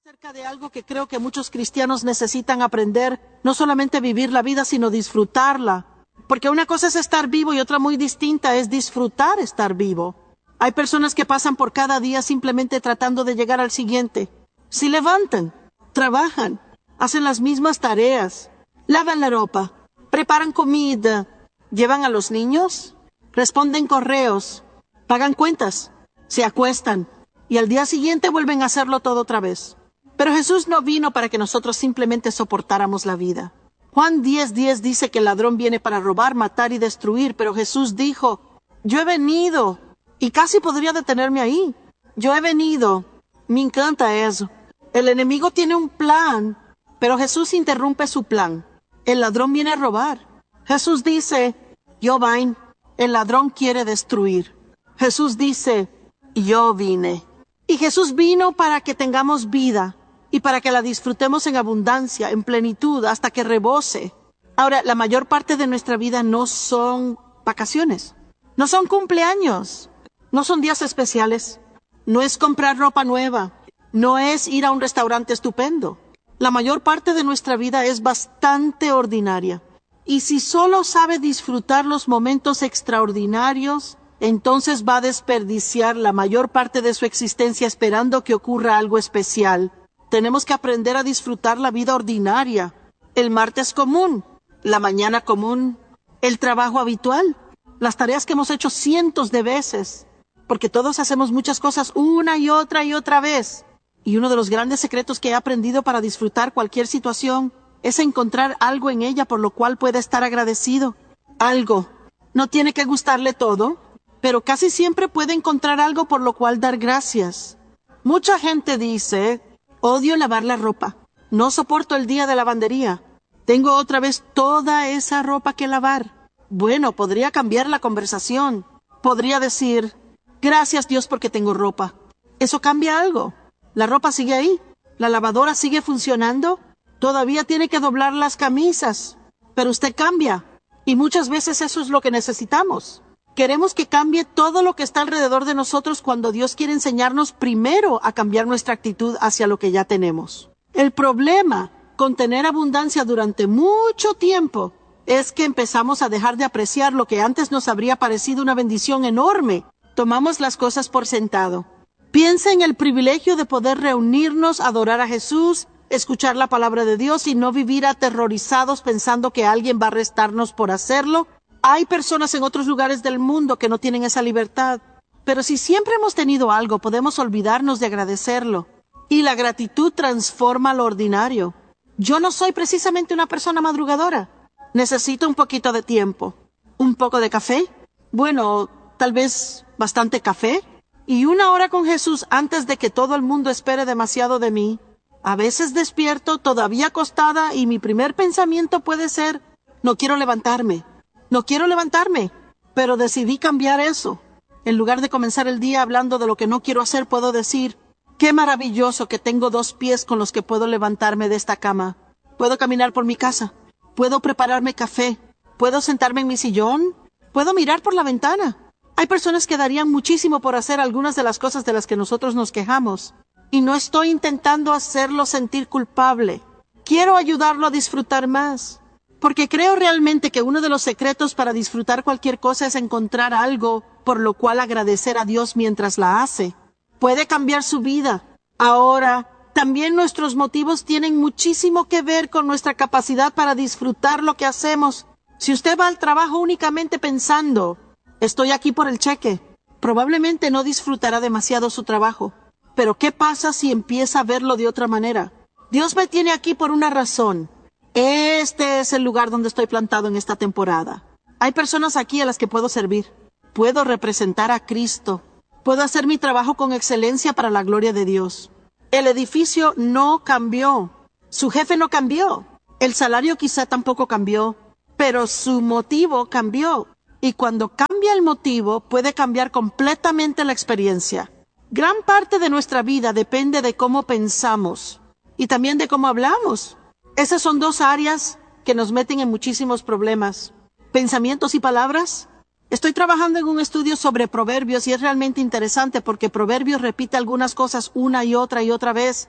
Acerca de algo que creo que muchos cristianos necesitan aprender, no solamente vivir la vida, sino disfrutarla. Porque una cosa es estar vivo y otra muy distinta es disfrutar estar vivo. Hay personas que pasan por cada día simplemente tratando de llegar al siguiente. Se levantan, trabajan, hacen las mismas tareas, lavan la ropa, preparan comida, llevan a los niños, responden correos, pagan cuentas, se acuestan y al día siguiente vuelven a hacerlo todo otra vez. Pero Jesús no vino para que nosotros simplemente soportáramos la vida. Juan 10:10 dice que el ladrón viene para robar, matar y destruir, pero Jesús dijo, yo he venido, y casi podría detenerme ahí. Yo he venido. Me encanta eso. El enemigo tiene un plan, pero Jesús interrumpe su plan. El ladrón viene a robar. Jesús dice, yo vine. El ladrón quiere destruir. Jesús dice, yo vine. Y Jesús vino para que tengamos vida y para que la disfrutemos en abundancia, en plenitud, hasta que rebose. Ahora, la mayor parte de nuestra vida no son vacaciones, no son cumpleaños, no son días especiales, no es comprar ropa nueva, no es ir a un restaurante estupendo. La mayor parte de nuestra vida es bastante ordinaria. Y si solo sabe disfrutar los momentos extraordinarios, entonces va a desperdiciar la mayor parte de su existencia esperando que ocurra algo especial. Tenemos que aprender a disfrutar la vida ordinaria, el martes común, la mañana común, el trabajo habitual, las tareas que hemos hecho cientos de veces, porque todos hacemos muchas cosas una y otra vez. Y uno de los grandes secretos que he aprendido para disfrutar cualquier situación es encontrar algo en ella por lo cual pueda estar agradecido. Algo. No tiene que gustarle todo, pero casi siempre puede encontrar algo por lo cual dar gracias. Mucha gente dice, odio lavar la ropa, no soporto el día de lavandería, tengo otra vez toda esa ropa que lavar. Bueno, podría cambiar la conversación. Podría decir, gracias Dios porque tengo ropa. Eso cambia algo. La ropa sigue ahí, la lavadora sigue funcionando, todavía tiene que doblar las camisas, pero usted cambia. Y muchas veces eso es lo que necesitamos. Queremos que cambie todo lo que está alrededor de nosotros cuando Dios quiere enseñarnos primero a cambiar nuestra actitud hacia lo que ya tenemos. El problema con tener abundancia durante mucho tiempo es que empezamos a dejar de apreciar lo que antes nos habría parecido una bendición enorme. Tomamos las cosas por sentado. Piensa en el privilegio de poder reunirnos, adorar a Jesús, escuchar la palabra de Dios y no vivir aterrorizados pensando que alguien va a arrestarnos por hacerlo. Hay personas en otros lugares del mundo que no tienen esa libertad. Pero si siempre hemos tenido algo, podemos olvidarnos de agradecerlo. Y la gratitud transforma lo ordinario. Yo no soy precisamente una persona madrugadora. Necesito un poquito de tiempo. ¿Un poco de café? Bueno, tal vez bastante café. Y 1 hora con Jesús antes de que todo el mundo espere demasiado de mí. A veces despierto todavía acostada y mi primer pensamiento puede ser, no quiero levantarme, pero decidí cambiar eso. En lugar de comenzar el día hablando de lo que no quiero hacer, puedo decir, qué maravilloso que tengo 2 pies con los que puedo levantarme de esta cama. Puedo caminar por mi casa, puedo prepararme café, puedo sentarme en mi sillón, puedo mirar por la ventana. Hay personas que darían muchísimo por hacer algunas de las cosas de las que nosotros nos quejamos. Y no estoy intentando hacerlo sentir culpable. Quiero ayudarlo a disfrutar más. Porque creo realmente que uno de los secretos para disfrutar cualquier cosa es encontrar algo por lo cual agradecer a Dios mientras la hace. Puede cambiar su vida. Ahora, también nuestros motivos tienen muchísimo que ver con nuestra capacidad para disfrutar lo que hacemos. Si usted va al trabajo únicamente pensando, estoy aquí por el cheque, probablemente no disfrutará demasiado su trabajo. Pero ¿qué pasa si empieza a verlo de otra manera? Dios me tiene aquí por una razón. Este es el lugar donde estoy plantado en esta temporada. Hay personas aquí a las que puedo servir. Puedo representar a Cristo. Puedo hacer mi trabajo con excelencia para la gloria de Dios. El edificio no cambió. Su jefe no cambió. El salario quizá tampoco cambió. Pero su motivo cambió. Y cuando cambia el motivo, puede cambiar completamente la experiencia. Gran parte de nuestra vida depende de cómo pensamos y también de cómo hablamos. Esas son 2 áreas que nos meten en muchísimos problemas. Pensamientos y palabras. Estoy trabajando en un estudio sobre Proverbios y es realmente interesante porque Proverbios repite algunas cosas una y otra vez.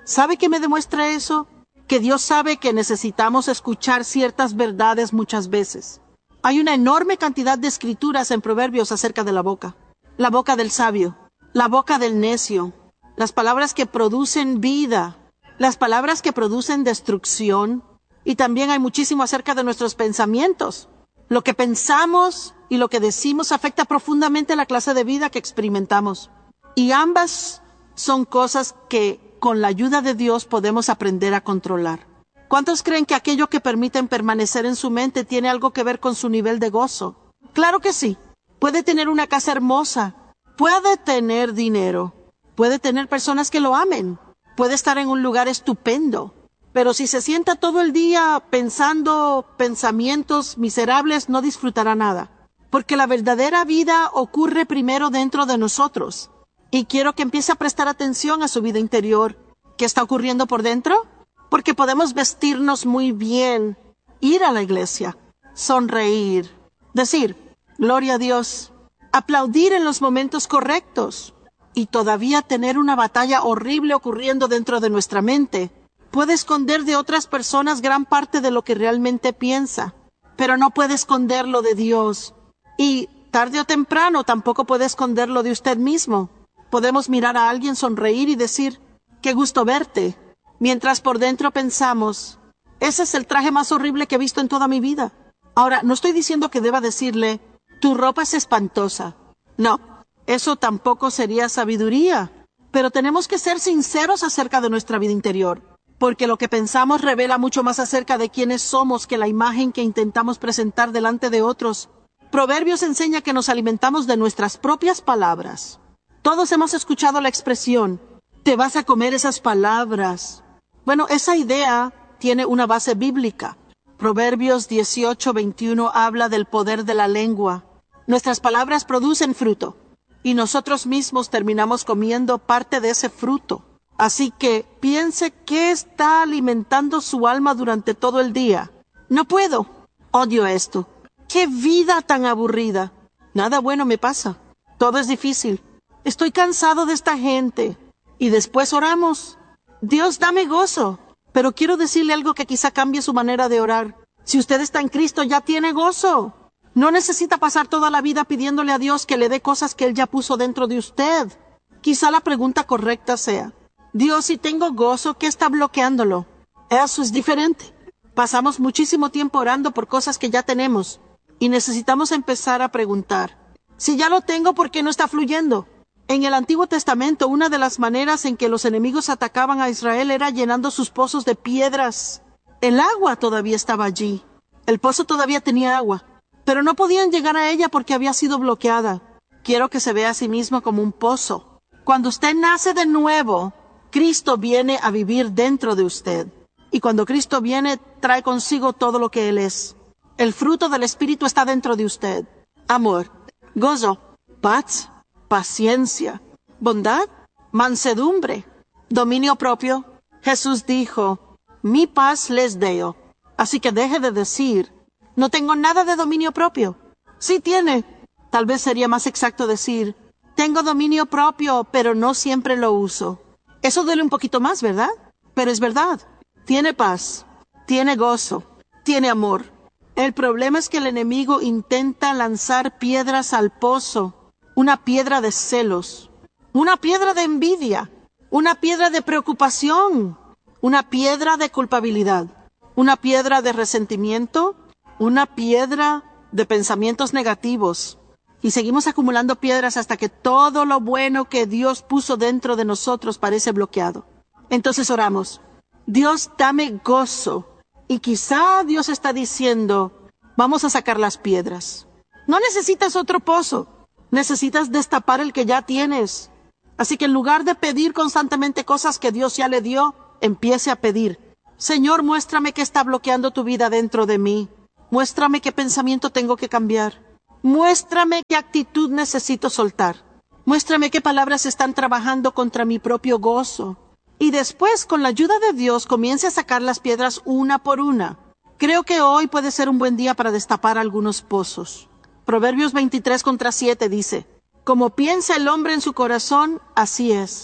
¿Sabe qué me demuestra eso? Que Dios sabe que necesitamos escuchar ciertas verdades muchas veces. Hay una enorme cantidad de escrituras en Proverbios acerca de la boca del sabio, la boca del necio, las palabras que producen vida, las palabras que producen destrucción, y también hay muchísimo acerca de nuestros pensamientos. Lo que pensamos y lo que decimos afecta profundamente la clase de vida que experimentamos. Y ambas son cosas que, con la ayuda de Dios, podemos aprender a controlar. ¿Cuántos creen que aquello que permiten permanecer en su mente tiene algo que ver con su nivel de gozo? Claro que sí. Puede tener una casa hermosa, puede tener dinero, puede tener personas que lo amen, puede estar en un lugar estupendo, pero si se sienta todo el día pensando pensamientos miserables, no disfrutará nada. Porque la verdadera vida ocurre primero dentro de nosotros. Y quiero que empiece a prestar atención a su vida interior. ¿Qué está ocurriendo por dentro? Porque podemos vestirnos muy bien, ir a la iglesia, sonreír, decir, gloria a Dios, aplaudir en los momentos correctos, y todavía tener una batalla horrible ocurriendo dentro de nuestra mente. Puede esconder de otras personas gran parte de lo que realmente piensa, pero no puede esconderlo de Dios. Y tarde o temprano tampoco puede esconderlo de usted mismo. Podemos mirar a alguien, sonreír y decir, qué gusto verte, mientras por dentro pensamos, ese es el traje más horrible que he visto en toda mi vida. Ahora, no estoy diciendo que deba decirle, tu ropa es espantosa. No, eso tampoco sería sabiduría. Pero tenemos que ser sinceros acerca de nuestra vida interior, porque lo que pensamos revela mucho más acerca de quiénes somos que la imagen que intentamos presentar delante de otros. Proverbios enseña que nos alimentamos de nuestras propias palabras. Todos hemos escuchado la expresión, te vas a comer esas palabras. Bueno, esa idea tiene una base bíblica. Proverbios 18:21 habla del poder de la lengua. Nuestras palabras producen fruto, y nosotros mismos terminamos comiendo parte de ese fruto. Así que piense qué está alimentando su alma durante todo el día. No puedo. Odio esto. ¡Qué vida tan aburrida! Nada bueno me pasa. Todo es difícil. Estoy cansado de esta gente. Y después oramos. Dios, dame gozo. Pero quiero decirle algo que quizá cambie su manera de orar. Si usted está en Cristo, ya tiene gozo. No necesita pasar toda la vida pidiéndole a Dios que le dé cosas que Él ya puso dentro de usted. Quizá la pregunta correcta sea, Dios, si tengo gozo, ¿qué está bloqueándolo? Eso es diferente. Pasamos muchísimo tiempo orando por cosas que ya tenemos. Y necesitamos empezar a preguntar, si ya lo tengo, ¿por qué no está fluyendo? En el Antiguo Testamento, una de las maneras en que los enemigos atacaban a Israel era llenando sus pozos de piedras. El agua todavía estaba allí. El pozo todavía tenía agua, pero no podían llegar a ella porque había sido bloqueada. Quiero que se vea a sí mismo como un pozo. Cuando usted nace de nuevo, Cristo viene a vivir dentro de usted. Y cuando Cristo viene, trae consigo todo lo que Él es. El fruto del Espíritu está dentro de usted. Amor, gozo, paz, paciencia, bondad, mansedumbre, dominio propio. Jesús dijo, mi paz les deo. Así que deje de decir, no tengo nada de dominio propio. Sí tiene. Tal vez sería más exacto decir, tengo dominio propio, pero no siempre lo uso. Eso duele un poquito más, ¿verdad? Pero es verdad. Tiene paz, tiene gozo, tiene amor. El problema es que el enemigo intenta lanzar piedras al pozo. Una piedra de celos, una piedra de envidia, una piedra de preocupación, una piedra de culpabilidad, una piedra de resentimiento, una piedra de pensamientos negativos. Y seguimos acumulando piedras hasta que todo lo bueno que Dios puso dentro de nosotros parece bloqueado. Entonces oramos, Dios, dame gozo. Y quizá Dios está diciendo, vamos a sacar las piedras. No necesitas otro pozo. Necesitas destapar el que ya tienes. Así que en lugar de pedir constantemente cosas que Dios ya le dio, empiece a pedir. Señor, muéstrame qué está bloqueando tu vida dentro de mí. Muéstrame qué pensamiento tengo que cambiar. Muéstrame qué actitud necesito soltar. Muéstrame qué palabras están trabajando contra mi propio gozo. Y después, con la ayuda de Dios, comience a sacar las piedras una por una. Creo que hoy puede ser un buen día para destapar algunos pozos. Proverbios 23:7 dice, como piensa el hombre en su corazón, así es.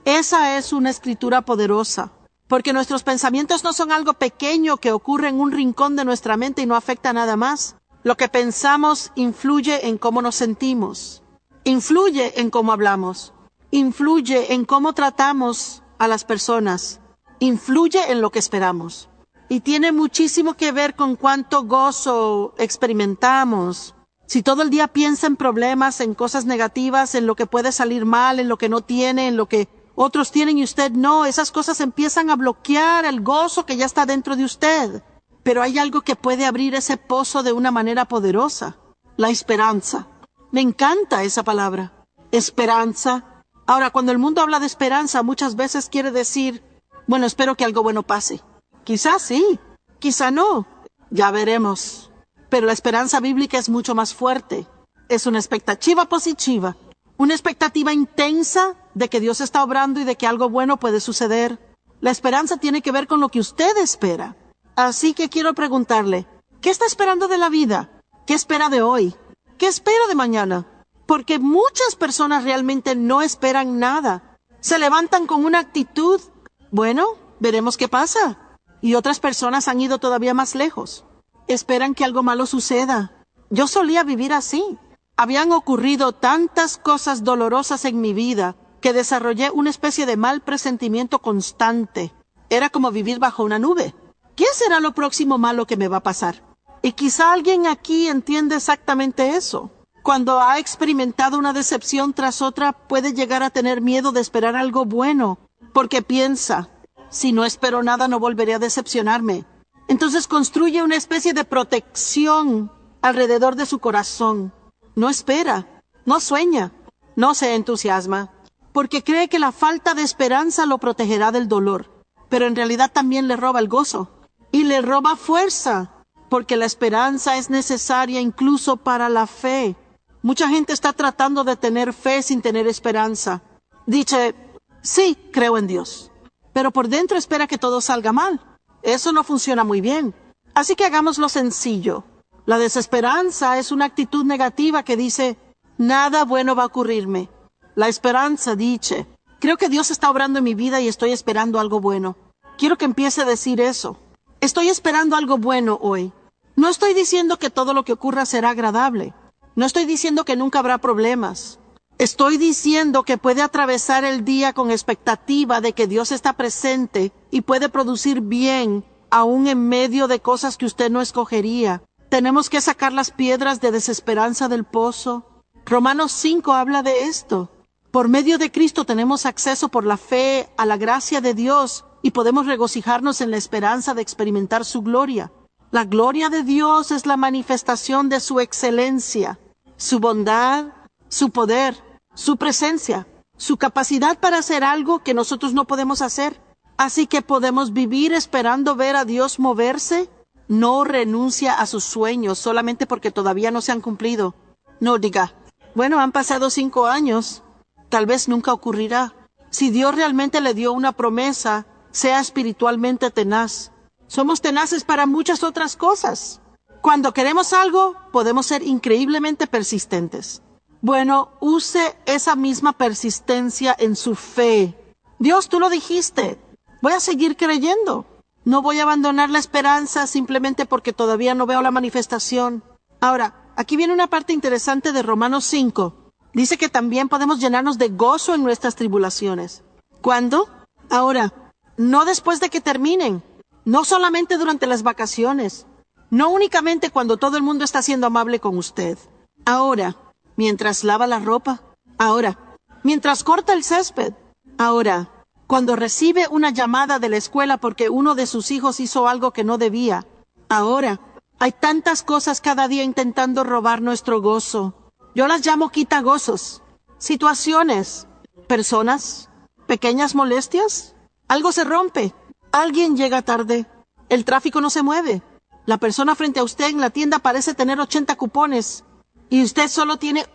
Esa es una escritura poderosa, porque nuestros pensamientos no son algo pequeño que ocurre en un rincón de nuestra mente y no afecta a nada más. Lo que pensamos influye en cómo nos sentimos, influye en cómo hablamos, influye en cómo tratamos a las personas, influye en lo que esperamos. Y tiene muchísimo que ver con cuánto gozo experimentamos. Si todo el día piensa en problemas, en cosas negativas, en lo que puede salir mal, en lo que no tiene, en lo que otros tienen y usted no, esas cosas empiezan a bloquear el gozo que ya está dentro de usted. Pero hay algo que puede abrir ese pozo de una manera poderosa: la esperanza. Me encanta esa palabra, esperanza. Ahora, cuando el mundo habla de esperanza, muchas veces quiere decir, bueno, espero que algo bueno pase. Quizás sí, quizá no, ya veremos. Pero la esperanza bíblica es mucho más fuerte. Es una expectativa positiva, una expectativa intensa de que Dios está obrando y de que algo bueno puede suceder. La esperanza tiene que ver con lo que usted espera. Así que quiero preguntarle, ¿qué está esperando de la vida? ¿Qué espera de hoy? ¿Qué espera de mañana? Porque muchas personas realmente no esperan nada. Se levantan con una actitud, bueno, veremos qué pasa. Y otras personas han ido todavía más lejos. Esperan que algo malo suceda. Yo solía vivir así. Habían ocurrido tantas cosas dolorosas en mi vida que desarrollé una especie de mal presentimiento constante. Era como vivir bajo una nube. ¿Qué será lo próximo malo que me va a pasar? Y quizá alguien aquí entiende exactamente eso. Cuando ha experimentado una decepción tras otra, puede llegar a tener miedo de esperar algo bueno, porque piensa, si no espero nada no volveré a decepcionarme. Entonces construye una especie de protección alrededor de su corazón. No espera, no sueña, no se entusiasma, porque cree que la falta de esperanza lo protegerá del dolor. Pero en realidad también le roba el gozo y le roba fuerza, porque la esperanza es necesaria incluso para la fe. Mucha gente está tratando de tener fe sin tener esperanza. Dice, sí, creo en Dios, pero por dentro espera que todo salga mal. Eso no funciona muy bien. Así que hagámoslo sencillo. La desesperanza es una actitud negativa que dice, nada bueno va a ocurrirme. La esperanza dice, creo que Dios está obrando en mi vida y estoy esperando algo bueno. Quiero que empiece a decir eso. Estoy esperando algo bueno hoy. No estoy diciendo que todo lo que ocurra será agradable. No estoy diciendo que nunca habrá problemas. Estoy diciendo que puede atravesar el día con expectativa de que Dios está presente y puede producir bien, aún en medio de cosas que usted no escogería. Tenemos que sacar las piedras de desesperanza del pozo. Romanos 5 habla de esto. Por medio de Cristo tenemos acceso por la fe a la gracia de Dios y podemos regocijarnos en la esperanza de experimentar su gloria. La gloria de Dios es la manifestación de su excelencia, su bondad, su poder, su presencia, su capacidad para hacer algo que nosotros no podemos hacer. Así que podemos vivir esperando ver a Dios moverse. No renuncia a sus sueños solamente porque todavía no se han cumplido. No diga, bueno, han pasado 5 años, tal vez nunca ocurrirá. Si Dios realmente le dio una promesa, sea espiritualmente tenaz. Somos tenaces para muchas otras cosas. Cuando queremos algo, podemos ser increíblemente persistentes. Bueno, use esa misma persistencia en su fe. Dios, tú lo dijiste. Voy a seguir creyendo. No voy a abandonar la esperanza simplemente porque todavía no veo la manifestación. Ahora, aquí viene una parte interesante de Romanos 5. Dice que también podemos llenarnos de gozo en nuestras tribulaciones. ¿Cuándo? Ahora, no después de que terminen. No solamente durante las vacaciones. No únicamente cuando todo el mundo está siendo amable con usted. Ahora, mientras lava la ropa. Ahora, mientras corta el césped. Ahora, cuando recibe una llamada de la escuela porque uno de sus hijos hizo algo que no debía. Ahora, hay tantas cosas cada día intentando robar nuestro gozo. Yo las llamo quitagozos. Situaciones, personas, pequeñas molestias. Algo se rompe. Alguien llega tarde. El tráfico no se mueve. La persona frente a usted en la tienda parece tener 80 cupones y usted solo tiene